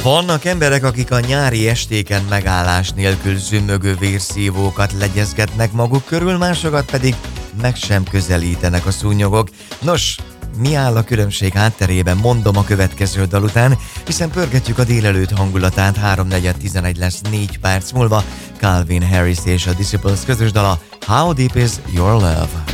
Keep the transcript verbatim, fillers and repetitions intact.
Vannak emberek, akik a nyári estéken megállás nélkül zümmögő vérszívókat legyezgetnek maguk körül, másokat pedig meg sem közelítenek a szúnyogok. Nos, mi áll a különbség hátterében, mondom a következő dal után, hiszen pörgetjük a délelőtt hangulatát, háromnegyed tizenegy lesz négy perc múlva. Calvin Harris és a Disciples közös dala How Deep Is Your Love?